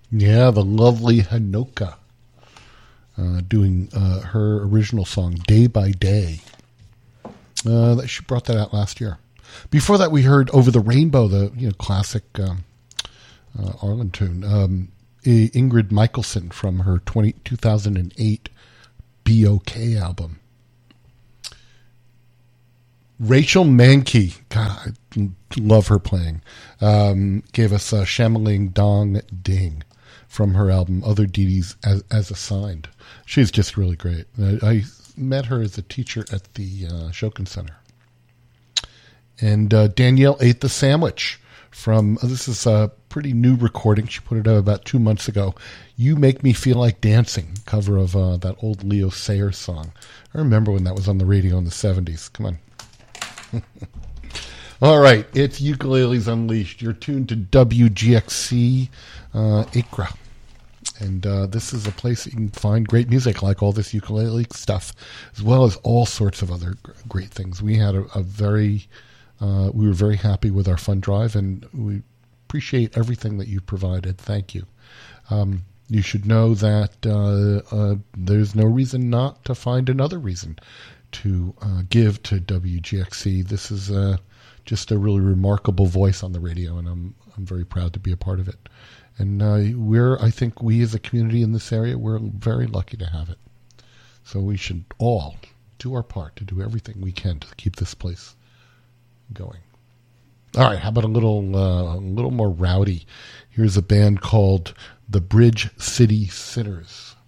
Yeah, the lovely Hanoka doing her original song, Day by Day. She brought that out last year. Before that, we heard Over the Rainbow, the classic Arlen tune. Ingrid Michaelson from her 2008 BOK album. Rachel Mankey, God, I love her playing, gave us Shamaling Dong Ding from her album Other Deities as Assigned. She's just really great. I met her as a teacher at the Shokin Center. And Danielle Ate the Sandwich from, this is a pretty new recording. She put it out about 2 months ago. You Make Me Feel Like Dancing, cover of that old Leo Sayer song. I remember when that was on the radio in the 70s. Come on. All right, it's Ukuleles Unleashed. You're tuned to WGXC Accra. And this is a place that you can find great music, like all this ukulele stuff, as well as all sorts of other great things. We had we were very happy with our fund drive, and we appreciate everything that you provided. Thank you. You should know that there's no reason not to find another reason to give to WGXC. This is just a really remarkable voice on the radio, and I'm very proud to be a part of it. And I think we as a community in this area, we're very lucky to have it. So we should all do our part to do everything we can to keep this place going. All right, how about a little more rowdy? Here's a band called the Bridge City Sinners.